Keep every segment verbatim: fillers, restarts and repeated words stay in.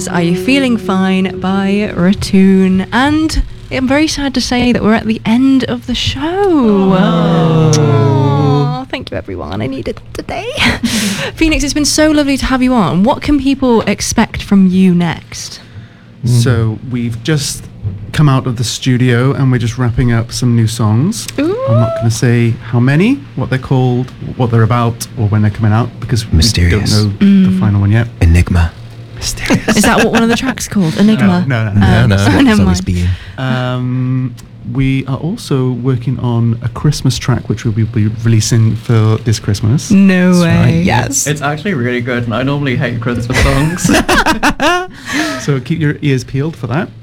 Are You Feeling Fine by Ratoon. And I'm very sad to say that we're at the end of the show. Oh. Oh, thank you, everyone. I needed it today. Phoenix, it's been so lovely to have you on. What can people expect from you next? So we've just come out of the studio and we're just wrapping up some new songs. Ooh. I'm not going to say how many, what they're called, what they're about, or when they're coming out, because Mysterious. we don't know Mm. the final one yet. Enigma. Mysterious. Is that what one of the tracks called? Enigma? No, no, no. Uh, no, no, so it's never always mind. being. Um, we are also working on a Christmas track, which we'll be releasing for this Christmas. No That's way. right. Yes. It's actually really good, and I normally hate Christmas songs. So keep your ears peeled for that.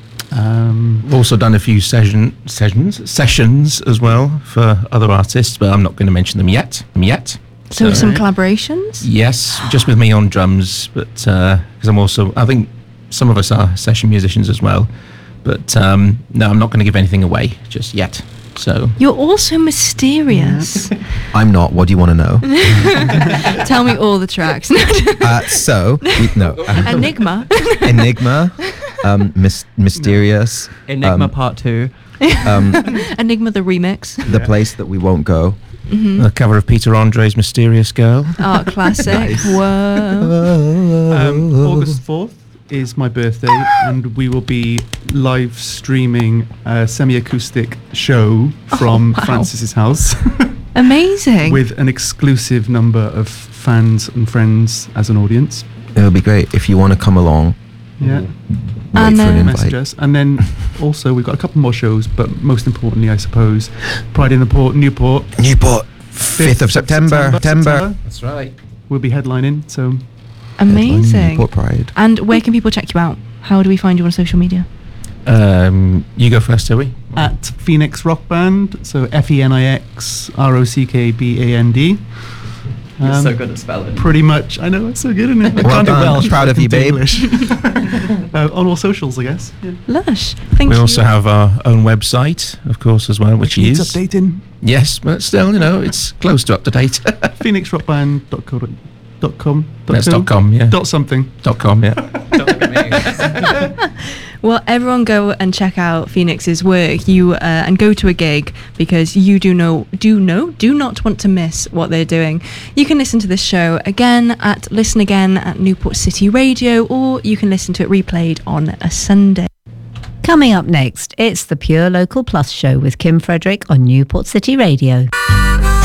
Um, We've also done a few session sessions sessions as well for other artists, but I'm not going to mention them yet. Them yet. So So- some collaborations? Yes, just with me on drums, but because I'm also, I think some of us are session musicians as well. But um, no, I'm not going to give anything away just yet. So You're also mysterious. I'm not. What do you want to know? Tell me all the tracks. uh, so, we, no. uh, Enigma. Enigma, um, mis- Mysterious, Enigma um, Part Two. um, Enigma the remix. The Yeah. Place That We Won't Go. Mm-hmm. a cover of Peter Andre's "Mysterious Girl." Art classic. Nice. Whoa. Um, August fourth is my birthday, and we will be live streaming a semi-acoustic show from Oh, wow. Francis's house Amazing. with an exclusive number of fans and friends as an audience. It'll be great if you want to come along. Yeah, Wait And for an then- message invite. us. And then also we've got a couple more shows, but most importantly, I suppose, Pride in the Port, Newport. Newport, fifth of September. September. That's right. We'll be headlining, so Amazing. Newport Pride. And where can people check you out? How do we find you on social media? Um, you go first, Toby. at Phoenix Rock Band, so F E N I X R O C K B A N D. You're Um, so good at spelling. Pretty much. I know, it's so good, isn't it? I Well can't do done. Welsh. Proud but I of can you, do babe. English. uh, on all socials, I guess. Yeah. Lush. Thank We you. also have our own website, of course, as well, which Needs is updating. yes, but still, you know, it's close to up to date. phoenix rock band dot co dot com. That's co? dot com, yeah. Dot something. dot com, yeah. Don't look at me. Well, everyone go and check out Phoenix's work. You uh, and go to a gig because you do know, do know, do not want to miss what they're doing. You can listen to this show again at Listen Again at Newport City Radio, or you can listen to it replayed on a Sunday. Coming up next, it's the Pure Local Plus show with Kim Frederick on Newport City Radio.